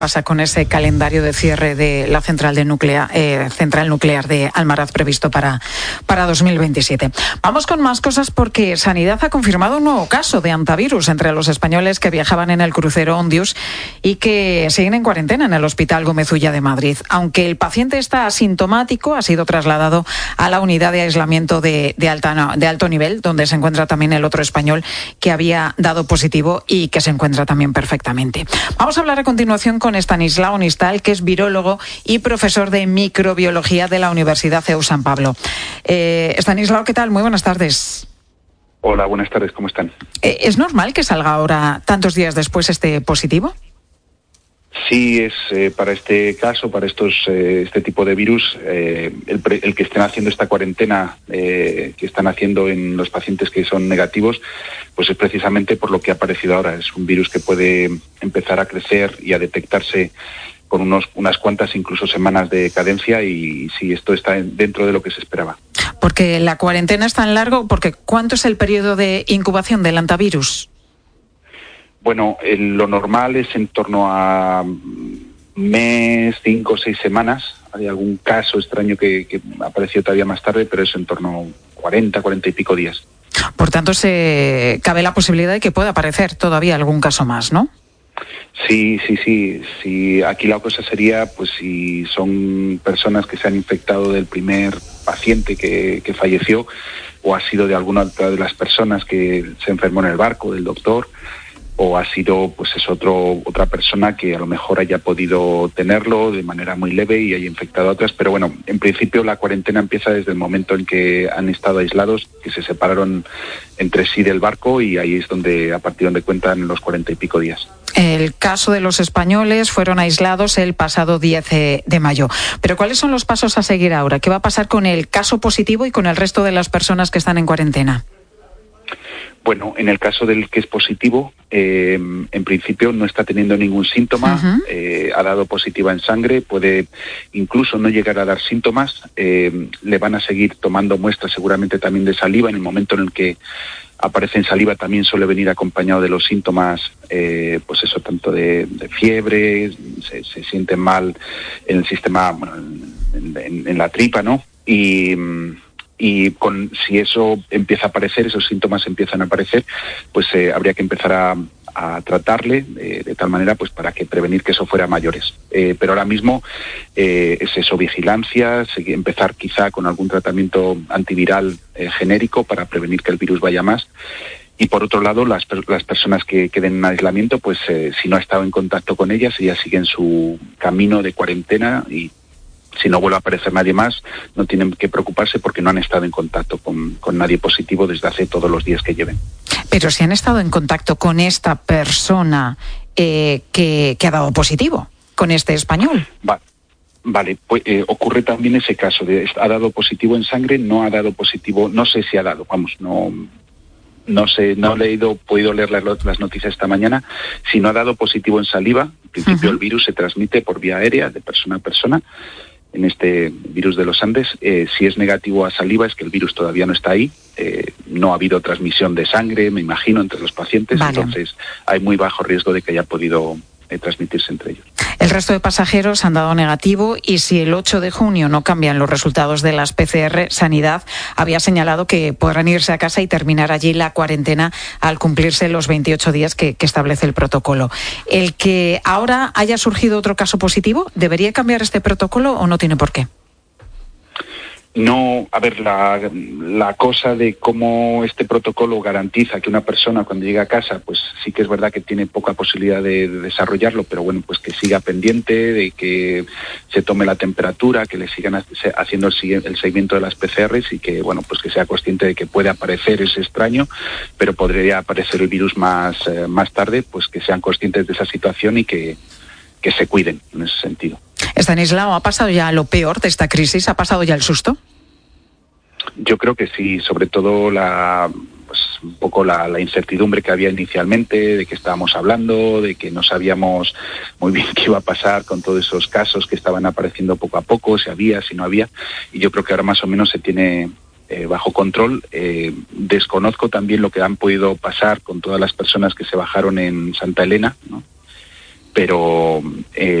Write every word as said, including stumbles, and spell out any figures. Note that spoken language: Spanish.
Pasa con ese calendario de cierre de la central, de nuclear, eh, central nuclear de Almaraz previsto para, para dos mil veintisiete. Vamos con más cosas porque Sanidad ha confirmado un nuevo caso de hantavirus entre los españoles que viajaban en el crucero Ondius y que siguen en cuarentena en el Hospital Gómez Ulla de Madrid. Aunque el paciente está asintomático, ha sido trasladado a la unidad de aislamiento de, de, alta, de alto nivel, donde se encuentra también el otro español que había dado positivo y que se encuentra también perfectamente. Vamos a hablar a continuación con Estanislao Nistal, que es virólogo y profesor de microbiología de la Universidad C E U San Pablo. Eh, Estanislao, ¿qué tal? Muy buenas tardes. Hola, buenas tardes, ¿cómo están? Eh, ¿Es normal que salga ahora, tantos días después, este positivo? Sí, es eh, para este caso, para estos eh, este tipo de virus, eh, el, pre, el que estén haciendo esta cuarentena, eh, que están haciendo en los pacientes que son negativos, pues es precisamente por lo que ha aparecido ahora. Es un virus que puede empezar a crecer y a detectarse con unos, unas cuantas, incluso semanas de cadencia, y sí, esto está dentro de lo que se esperaba. Porque la cuarentena es tan largo, porque ¿cuánto es el periodo de incubación del hantavirus? Bueno, el, lo normal es en torno a mes, cinco o seis semanas. Hay algún caso extraño que, que apareció todavía más tarde, pero es en torno a cuarenta, cuarenta y pico días. Por tanto, se cabe la posibilidad de que pueda aparecer todavía algún caso más, ¿no? Sí, sí, sí, sí. Aquí la cosa sería, pues, si son personas que se han infectado del primer paciente que, que falleció, o ha sido de alguna otra de las personas que se enfermó en el barco, del doctor, o ha sido, pues es otro otra persona que a lo mejor haya podido tenerlo de manera muy leve y haya infectado a otras. Pero bueno, en principio la cuarentena empieza desde el momento en que han estado aislados, que se separaron entre sí del barco, y ahí es donde, a partir de donde cuentan los cuarenta y pico días. El caso de los españoles fueron aislados el pasado diez de mayo. Pero ¿cuáles son los pasos a seguir ahora? ¿Qué va a pasar con el caso positivo y con el resto de las personas que están en cuarentena? Bueno, en el caso del que es positivo, eh, en principio no está teniendo ningún síntoma, uh-huh. eh, ha dado positiva en sangre, puede incluso no llegar a dar síntomas, eh, le van a seguir tomando muestras seguramente también de saliva. En el momento en el que aparece en saliva también suele venir acompañado de los síntomas, eh, pues eso, tanto de, de fiebre, se, se sienten mal en el sistema, bueno, en, en, en la tripa, ¿no? Y... Y con, si eso empieza a aparecer, esos síntomas empiezan a aparecer, pues eh, habría que empezar a, a tratarle eh, de tal manera, pues para que prevenir que eso fuera a mayores. Eh, pero ahora mismo eh, es eso, vigilancia, empezar quizá con algún tratamiento antiviral eh, genérico para prevenir que el virus vaya más. Y por otro lado, las, las personas que queden en aislamiento, pues eh, si no ha estado en contacto con ellas, ellas siguen su camino de cuarentena, y si no vuelve a aparecer nadie más, no tienen que preocuparse porque no han estado en contacto con, con nadie positivo desde hace todos los días que lleven. Pero si han estado en contacto con esta persona eh, que, que ha dado positivo, con este español. Va, vale, pues eh, ocurre también ese caso de ha dado positivo en sangre, no ha dado positivo, no sé si ha dado, vamos, no... No sé, no he leído, podido leer las, las noticias esta mañana. Si no ha dado positivo en saliva, en principio uh-huh. el virus se transmite por vía aérea, de persona a persona, en este virus de los Andes. Eh, si es negativo a saliva, es que el virus todavía no está ahí. Eh, no ha habido transmisión de sangre, me imagino, entre los pacientes. Vale. Entonces hay muy bajo riesgo de que haya podido eh, transmitirse entre ellos. El resto de pasajeros han dado negativo, y si el ocho de junio no cambian los resultados de las P C R, Sanidad había señalado que podrán irse a casa y terminar allí la cuarentena al cumplirse los veintiocho días que, que establece el protocolo. ¿El que ahora haya surgido otro caso positivo, debería cambiar este protocolo o no tiene por qué? No, a ver, la, la cosa de cómo este protocolo garantiza que una persona cuando llega a casa, pues sí que es verdad que tiene poca posibilidad de, de desarrollarlo, pero bueno, pues que siga pendiente, de que se tome la temperatura, que le sigan haciendo el, el seguimiento de las P C Rs, y que, bueno, pues que sea consciente de que puede aparecer ese extraño, pero podría aparecer el virus más, eh, más tarde, pues que sean conscientes de esa situación y que, que se cuiden en ese sentido. Estanislao, ¿ha pasado ya lo peor de esta crisis? ¿Ha pasado ya el susto? Yo creo que sí, sobre todo la, pues, un poco la, la incertidumbre que había inicialmente, de que estábamos hablando, de que no sabíamos muy bien qué iba a pasar con todos esos casos que estaban apareciendo poco a poco, si había, si no había, y yo creo que ahora más o menos se tiene eh, bajo control. Eh, desconozco también lo que han podido pasar con todas las personas que se bajaron en Santa Elena, ¿no? pero eh,